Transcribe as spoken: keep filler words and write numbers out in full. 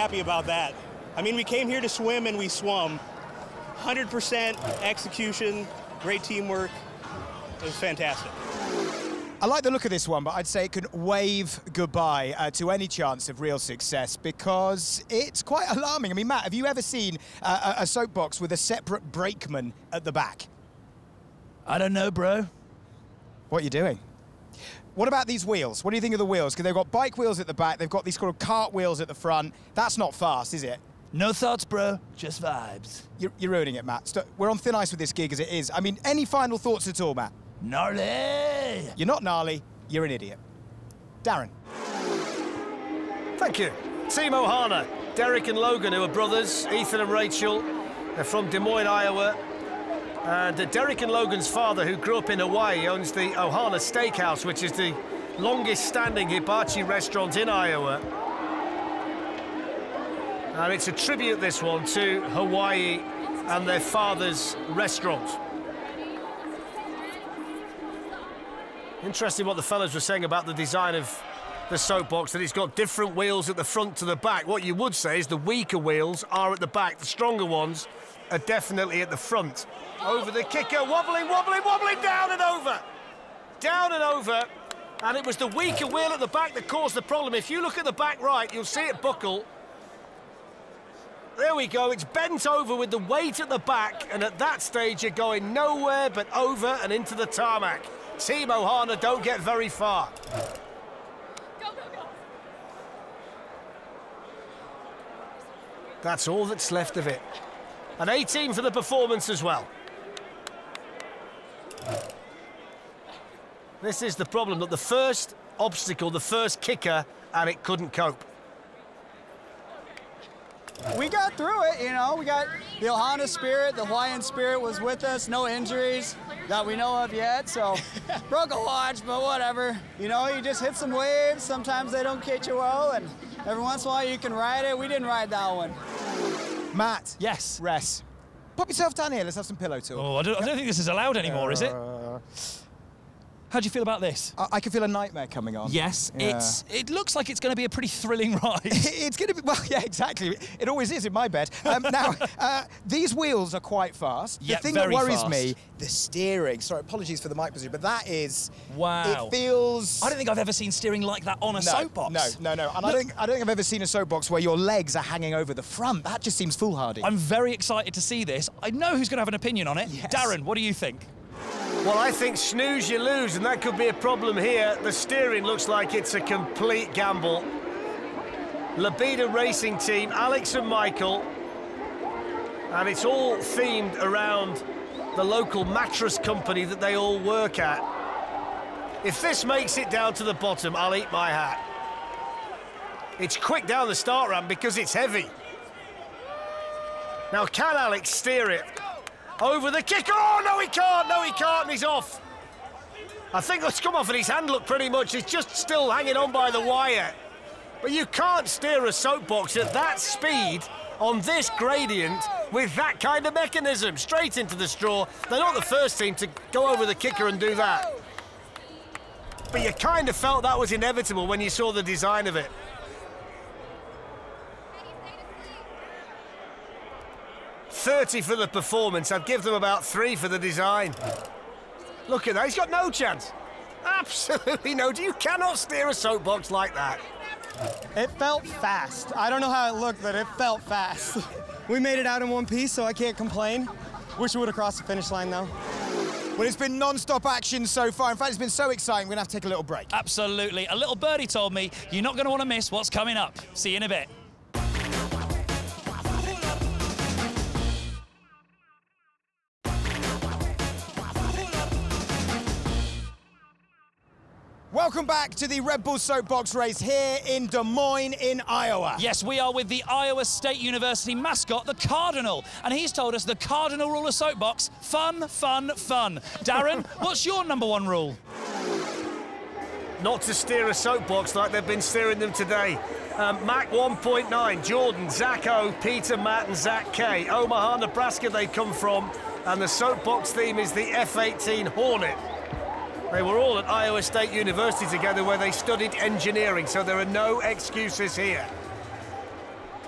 happy about that. I mean, we came here to swim and we swum. one hundred percent execution, great teamwork. It was fantastic. I like the look of this one, but I'd say it could wave goodbye uh, to any chance of real success because it's quite alarming. I mean, Matt, have you ever seen uh, a soapbox with a separate brakeman at the back? I don't know, bro. What are you doing? What about these wheels? What do you think of the wheels? Because they've got bike wheels at the back, they've got these sort of cart wheels at the front. That's not fast, is it? No thoughts, bro. Just vibes. You're, you're ruining it, Matt. St- We're on thin ice with this gig as it is. I mean, any final thoughts at all, Matt? Gnarly! You're not gnarly, you're an idiot. Darren. Thank you. Team Ohana, Derek and Logan, who are brothers, Ethan and Rachel. They're from Des Moines, Iowa. And uh, Derek and Logan's father, who grew up in Hawaii, owns the Ohana Steakhouse, which is the longest-standing hibachi restaurant in Iowa. And it's a tribute, this one, to Hawaii and their father's restaurant. Interesting what the fellas were saying about the design of the soapbox, that it's got different wheels at the front to the back. What you would say is the weaker wheels are at the back, the stronger ones are definitely at the front. Over the kicker, wobbling, wobbling, wobbling, down and over. Down and over, and it was the weaker wheel at the back that caused the problem. If you look at the back right, you'll see it buckle. There we go, it's bent over with the weight at the back, and at that stage you're going nowhere but over and into the tarmac. Team Ohana don't get very far. Go, go, go. That's all that's left of it. An eighteen for the performance as well. This is the problem, that the first obstacle, the first kicker, and it couldn't cope. We got through it, you know. We got the Ohana spirit, the Hawaiian spirit was with us, no injuries that we know of yet, so broke a watch, but whatever. You know, you just hit some waves, sometimes they don't catch you well, and every once in a while you can ride it. We didn't ride that one. Matt. Yes. Rest. Pop yourself down here, let's have some pillow talk. Oh, I don't, I don't think this is allowed anymore, uh, is it? How do you feel about this? I, I can feel a nightmare coming on. Yes, yeah. it's. It looks like it's going to be a pretty thrilling ride. It's going to be, well, yeah, exactly. It always is in my bed. Um, now, uh, these wheels are quite fast. Yeah, the thing very that worries fast. me, the steering. Sorry, apologies for the mic position, but that is. Wow. It feels. I don't think I've ever seen steering like that on a no, soapbox. No, no, no. And I don't, I don't think I've ever seen a soapbox where your legs are hanging over the front. That just seems foolhardy. I'm very excited to see this. I know who's going to have an opinion on it. Yes. Darren, what do you think? Well, I think snooze, you lose, and that could be a problem here. The steering looks like it's a complete gamble. Labida Racing Team, Alex and Michael, and it's all themed around the local mattress company that they all work at. If this makes it down to the bottom, I'll eat my hat. It's quick down the start ramp because it's heavy. Now, can Alex steer it? Over the kicker, oh no he can't, no he can't, and he's off. I think it's come off and his hand looked pretty much, he's just still hanging on by the wire. But you can't steer a soapbox at that speed on this gradient with that kind of mechanism. Straight into the straw. They're not the first team to go over the kicker and do that. But you kind of felt that was inevitable when you saw the design of it. thirty for the performance. I'd give them about three for the design. Look at that, he's got no chance. Absolutely no. You cannot steer a soapbox like that. It felt fast. I don't know how it looked, but it felt fast. We made it out in one piece, so I can't complain. Wish we would have crossed the finish line, though. Well, it's been non-stop action so far. In fact, it's been so exciting, we're going to have to take a little break. Absolutely. A little birdie told me you're not going to want to miss what's coming up. See you in a bit. Welcome back to the Red Bull Soapbox race here in Des Moines in Iowa. Yes, we are with the Iowa State University mascot, the Cardinal. And he's told us the cardinal rule of soapbox, fun, fun, fun. Darren, what's your number one rule? Not to steer a soapbox like they've been steering them today. Um, Mac one point nine, Jordan, Zach O, Peter, Matt and Zach K. Omaha, Nebraska they come from. And the soapbox theme is the F eighteen Hornet. They were all at Iowa State University together where they studied engineering, so there are no excuses here.